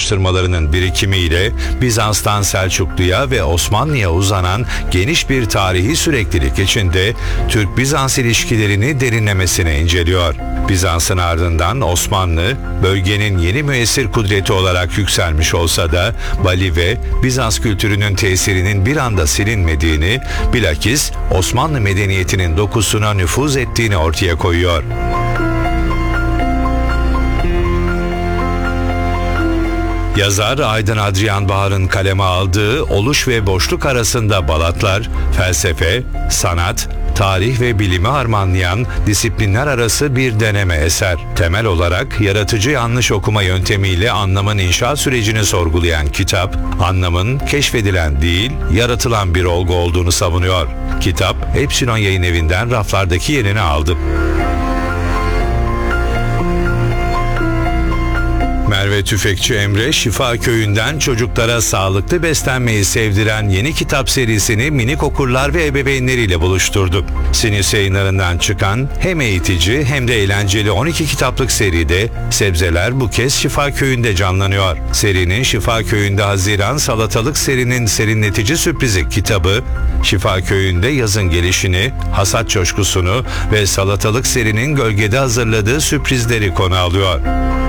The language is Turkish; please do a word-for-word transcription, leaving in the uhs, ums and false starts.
araştırmalarının birikimiyle Bizans'tan Selçuklu'ya ve Osmanlı'ya uzanan geniş bir tarihi süreklilik içinde Türk-Bizans ilişkilerini derinlemesine inceliyor. Bizans'ın ardından Osmanlı, bölgenin yeni müessir kudreti olarak yükselmiş olsa da Bali ve Bizans kültürünün tesirinin bir anda silinmediğini, bilakis Osmanlı medeniyetinin dokusuna nüfuz ettiğini ortaya koyuyor. Yazar Aydın Adrian Bahar'ın kaleme aldığı Oluş ve Boşluk Arasında Balatlar, felsefe, sanat, tarih ve bilimi harmanlayan disiplinler arası bir deneme eser. Temel olarak yaratıcı yanlış okuma yöntemiyle anlamın inşa sürecini sorgulayan kitap, anlamın keşfedilen değil, yaratılan bir olgu olduğunu savunuyor. Kitap, Epsilon Yayınevi'nden raflardaki yerini aldı. Merve Tüfekçi Emre, Şifa Köyü'nden çocuklara sağlıklı beslenmeyi sevdiren yeni kitap serisini minik okurlar ve ebeveynleriyle buluşturdu. Sinüs Yayınları'ndan çıkan hem eğitici hem de eğlenceli on iki kitaplık seride sebzeler bu kez Şifa Köyü'nde canlanıyor. Serinin Şifa Köyü'nde Haziran Salatalık serinin serinletici sürprizi kitabı, Şifa Köyü'nde yazın gelişini, hasat coşkusunu ve salatalık serinin gölgede hazırladığı sürprizleri konu alıyor.